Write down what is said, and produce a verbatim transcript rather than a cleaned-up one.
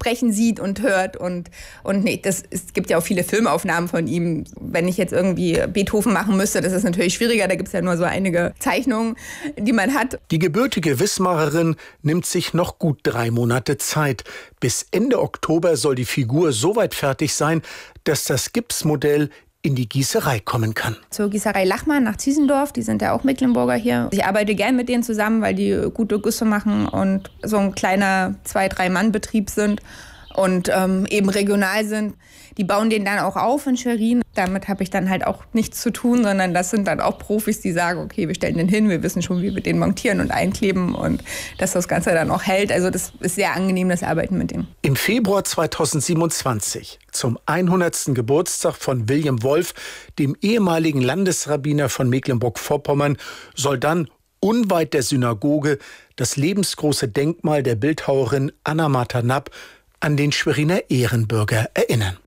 sprechen sieht und hört. Und, und nee, das, es gibt ja auch viele Filmaufnahmen von ihm. Wenn ich jetzt irgendwie Beethoven machen müsste, das ist natürlich schwieriger. Da gibt es ja nur so einige Zeichnungen, die man hat. Die gebürtige Wismarerin nimmt sich noch gut drei Monate Zeit. Bis Ende Oktober soll die Figur so weit fertig sein, dass das Gipsmodell in die Gießerei kommen kann. Zur Gießerei Lachmann nach Ziesendorf, die sind ja auch Mecklenburger hier. Ich arbeite gern mit denen zusammen, weil die gute Güsse machen und so ein kleiner zwei-, drei-Mann-Betrieb sind und ähm, eben regional sind. Die bauen den dann auch auf in Schwerin. Damit habe ich dann halt auch nichts zu tun, sondern das sind dann auch Profis, die sagen, okay, wir stellen den hin, wir wissen schon, wie wir den montieren und einkleben und dass das Ganze dann auch hält. Also das ist sehr angenehm, das Arbeiten mit dem. Im Februar zweitausendsiebenundzwanzig, zum hundertsten Geburtstag von William Wolf, dem ehemaligen Landesrabbiner von Mecklenburg-Vorpommern, soll dann unweit der Synagoge das lebensgroße Denkmal der Bildhauerin Anna Martha Napp an den Schweriner Ehrenbürger erinnern.